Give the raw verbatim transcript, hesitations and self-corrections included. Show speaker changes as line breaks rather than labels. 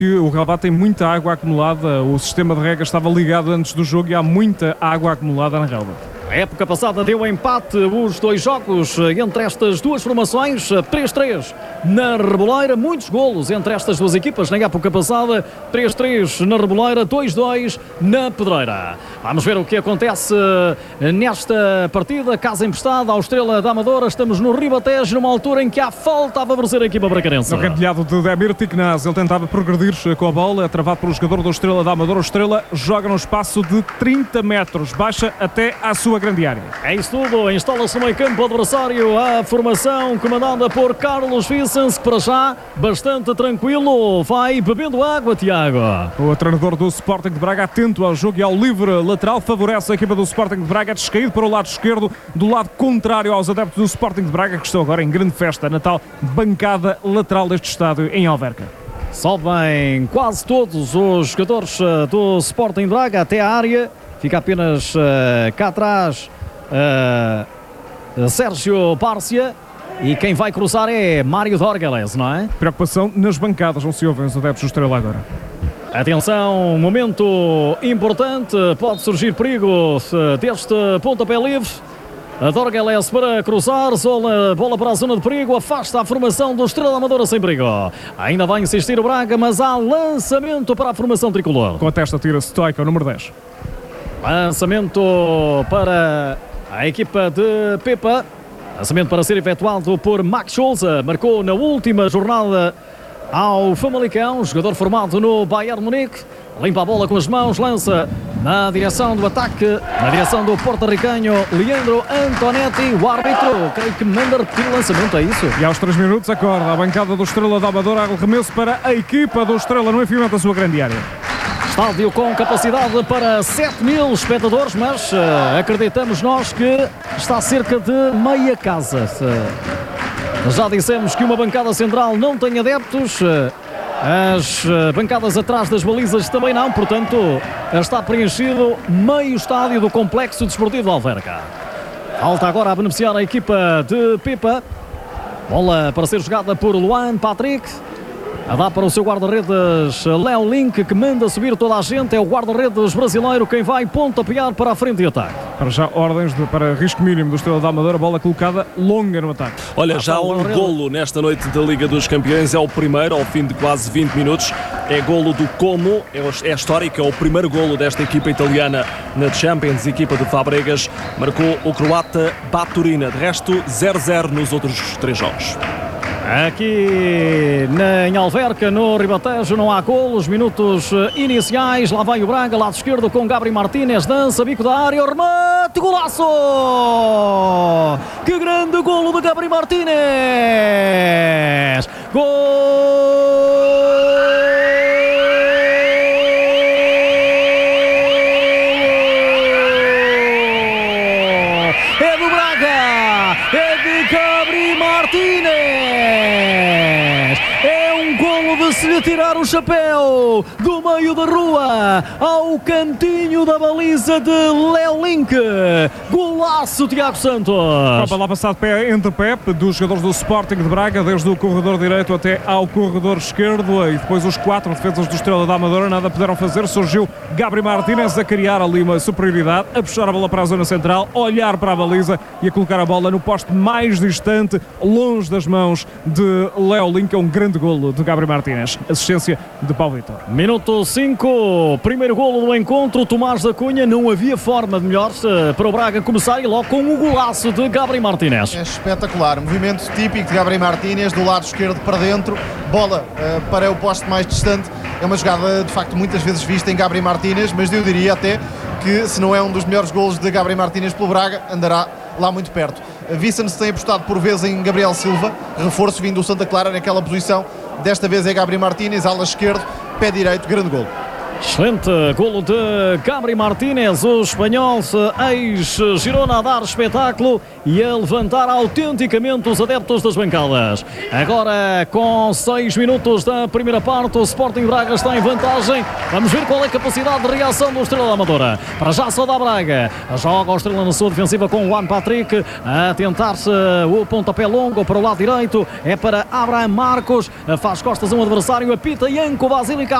O relvado tem muita água acumulada, o sistema de rega estava ligado antes do jogo e há muita água acumulada na relva.
A época passada deu empate os dois jogos entre estas duas formações, três três na Reboleira, muitos golos entre estas duas equipas na época passada, três três na Reboleira, dois dois na Pedreira. Vamos ver o que acontece nesta partida, casa emprestada ao Estrela da Amadora, estamos no Ribatejo, numa altura em que há falta a favorecer a equipa bracarense.
No cantilhado de Demir Tiknaz, ele tentava progredir com a bola, é travado pelo jogador do Estrela da Amadora. O Estrela joga num espaço de trinta metros, baixa até à sua grande área.
É isso tudo, instala-se no meio campo adversário a formação comandada por Carlos Vicens, que para já bastante tranquilo, vai bebendo água, Tiago.
O treinador do Sporting de Braga, atento ao jogo e ao livre lateral, favorece a equipa do Sporting de Braga, descaído para o lado esquerdo, do lado contrário aos adeptos do Sporting de Braga, que estão agora em grande festa na tal bancada lateral deste estádio em Alverca.
Sobem quase todos os jogadores do Sporting de Braga até a área. Fica apenas uh, cá atrás uh, Sérgio Párcia. E quem vai cruzar é Mário Dorgeles, não é?
Preocupação nas bancadas, não se ouvem os adeptos do Estrela agora.
Atenção, momento importante. Pode surgir perigo deste pontapé livre. Dorgeles para cruzar, bola, bola para a zona de perigo, afasta a formação do Estrela Amadora sem perigo. Ainda vai insistir o Braga, mas há lançamento para a formação tricolor.
Com a testa tira Stoica, o número dez.
Lançamento para a equipa de Pepa. Lançamento para ser efetuado por Max Schulze. Marcou na última jornada ao Famalicão. Jogador formado no Bayern Munique. Limpa a bola com as mãos. Lança na direção do ataque. Na direção do porto-ricanho Leandro Antonetti. O árbitro, creio que manda repetir o lançamento, é isso?
E aos três minutos acorda a bancada do Estrela da Amadora. Arremesso para a equipa do Estrela no enfiamento da sua grande área.
Estádio com capacidade para sete mil espectadores, mas uh, acreditamos nós que está cerca de meia casa. Uh, já dissemos que uma bancada central não tem adeptos, uh, as uh, bancadas atrás das balizas também não, portanto uh, está preenchido meio estádio do Complexo Desportivo de Alverca. Falta agora a beneficiar a equipa de Pepa. Bola para ser jogada por Luan Patrick. A dar para o seu guarda-redes Léo Link, que manda subir toda a gente. É o guarda-redes brasileiro quem vai pontapear para a frente de ataque.
Para já ordens de, para risco mínimo do Estrela da Amadora, bola colocada longa no ataque.
Olha, já há um golo nesta noite da Liga dos Campeões, é o primeiro ao fim de quase vinte minutos. É golo do Como, é histórico, é o primeiro golo desta equipa italiana na Champions, equipa de Fabregas. Marcou o croata Baturina, de resto zero zero nos outros três jogos.
Aqui na, em Alverca, no Ribatejo, não há golos, minutos iniciais. Lá vai o Braga, lado esquerdo com Gabriel Martínez, dança, bico da área, remate, golaço! Que grande golo de Gabriel Martínez! Gol! É do Braga! É de Gabriel Martínez! É um golo de se lhe tirar o chapéu do meio da rua ao cantinho da baliza de Léo Link. Golaço, Tiago Santos.
Copa lá passado pé entre pé dos jogadores do Sporting de Braga, desde o corredor direito até ao corredor esquerdo, e depois os quatro defesas do Estrela da Amadora nada puderam fazer. Surgiu Gabriel Martínez a criar ali uma superioridade, a puxar a bola para a zona central, olhar para a baliza e a colocar a bola no poste mais distante, longe das mãos de Léo Link. É um grande golo de Gabriel Martínez, assistência de Paulo Vitor.
Minuto cinco, primeiro golo do encontro. Tomás da Cunha, não havia forma de melhor para o Braga começar, e logo com o golaço de Gabriel Martínez.
É espetacular, movimento típico de Gabriel Martínez, do lado esquerdo para dentro, bola uh, para o poste mais distante. É uma jogada de facto muitas vezes vista em Gabriel Martínez, mas eu diria até que se não é um dos melhores golos de Gabriel Martínez pelo Braga, andará lá muito perto. Vicens tem apostado por vezes em Gabriel Silva, reforço vindo do Santa Clara naquela posição. Desta vez é Gabriel Martínez, ala esquerdo, pé direito, grande golo.
Excelente golo de Gabri Martínez, o espanhol ex-Girona, a dar espetáculo e a levantar autenticamente os adeptos das bancadas. Agora, com seis minutos da primeira parte, o Sporting Braga está em vantagem. Vamos ver qual é a capacidade de reação do Estrela da Amadora. Para já só da Braga. Joga o Estrela na sua defensiva com o Juan Patrick a tentar-se o pontapé longo para o lado direito. É para Abraham Marcos. Faz costas a um adversário. Apita Janko Basílica.